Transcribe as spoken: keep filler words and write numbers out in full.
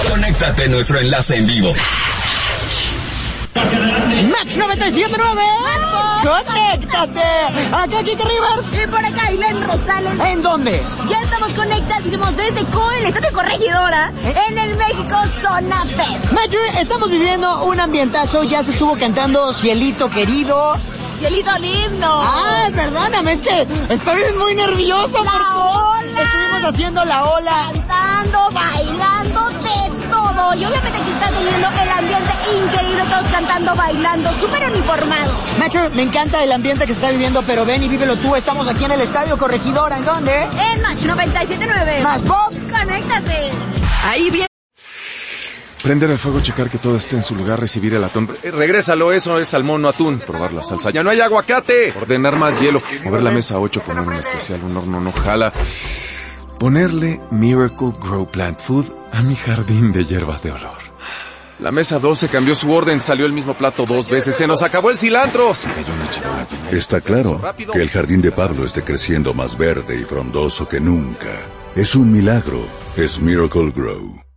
Conéctate a nuestro enlace en vivo. Hacia adelante. Match noventa y siete punto nueve. ¡Conéctate! Acá Kike Rivers. Y por acá Ailén Rosales. ¿En dónde? Ya estamos conectadísimos desde Co, el estadio Corregidora, en el México Zona Fest. Match, estamos viviendo un ambientazo. Ya se estuvo cantando Cielito Querido. Cielito lindo. Ay, perdóname, es que estoy muy nervioso. La porque ola. Estuvimos haciendo la ola. Cantando, bailando, de todo. Y obviamente aquí estás viviendo el ambiente increíble, todos cantando, bailando, súper uniformado. Macho, me encanta el ambiente que se está viviendo, pero ven y vívelo tú. Estamos aquí en el estadio Corregidora. ¿En dónde? En Match noventa y siete punto nueve. Más pop. Conéctate. Ahí viene. Prender el fuego, checar que todo esté en su lugar, recibir el atún. Eh, regrésalo, eso es salmón, no atún. Probar la salsa. ¡Ya no hay aguacate! Ordenar más hielo. Mover la mesa ocho, poner un especial, un horno no jala. Ponerle Miracle Grow Plant Food a mi jardín de hierbas de olor. La mesa doce cambió su orden, salió el mismo plato dos veces. ¡Se nos acabó el cilantro! Se cayó una charola. Está claro que el jardín de Pablo esté creciendo más verde y frondoso que nunca. Es un milagro. Es Miracle Grow.